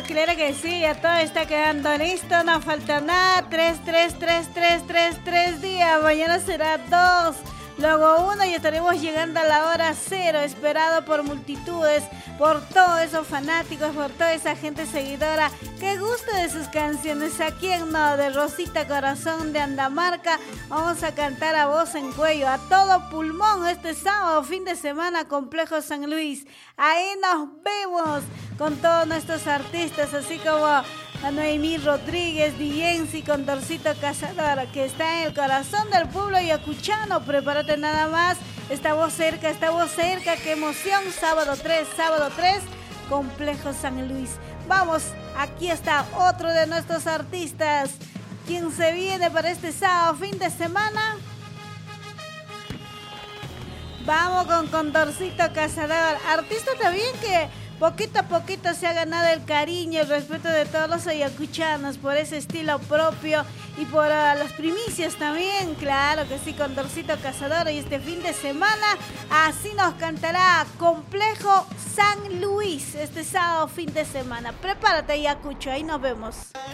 claro que sí, ya todo está quedando listo, no falta nada. 3 días, mañana será 2, luego 1 y estaremos llegando a la hora 0, esperado por multitudes, por todos esos fanáticos, por toda esa gente seguidora que gusta de sus canciones. ¿A quién no? De Rosita Corazón de Andamarca, vamos a cantar a voz en cuello, a todo pulmón este sábado, fin de semana, Complejo San Luis. Ahí nos vemos con todos nuestros artistas, así como a Noemí Rodríguez, Diensi, Condorcito Cazador, que está en el corazón del pueblo yacuchano. Prepárate nada más, esta voz cerca, qué emoción. Sábado 3, Complejo San Luis. Vamos, aquí está otro de nuestros artistas. ¿Quién se viene para este sábado, fin de semana? Vamos con Condorcito Cazador, artista también que poquito a poquito se ha ganado el cariño, el respeto de todos los ayacuchanos por ese estilo propio y por las primicias también. Claro que sí, Condorcito Cazador. Y este fin de semana así nos cantará Complejo San Luis este sábado, fin de semana. Prepárate, Ayacucho, ahí nos vemos.